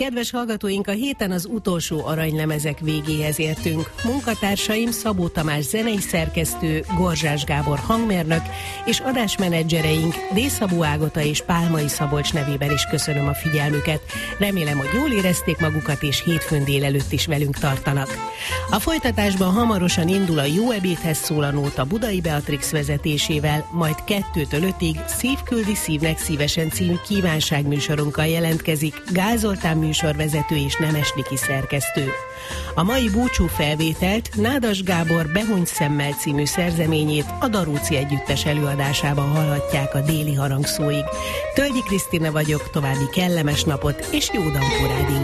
Kedves hallgatóink, a héten az utolsó aranylemezek végéhez értünk. Munkatársaim Szabó Tamás zenei szerkesztő, Gorzsás Gábor hangmérnök és adásmenedzsereink D. Szabó Ágota és Pálmai Szabolcs nevében is köszönöm a figyelmüket. Remélem, hogy jól érezték magukat, és hétfőn délelőtt is velünk tartanak. A folytatásban hamarosan indul a Jó ebédhez szól a nóta Budai Beatrix vezetésével, majd 2-től 5-ig Szív küldi szívnek szívesen című kívánságműsorunkkal jelentkezik Gál Zoltán műsorvezető és Nemes Niki szerkesztő. A mai búcsú felvételt Nádas Gábor Behony szemmel című szerzeményét a Daróci Együttes előadásában hallhatják a déli harangszóig. Tölgyi Krisztina vagyok, további kellemes napot és jó Dankó Rádió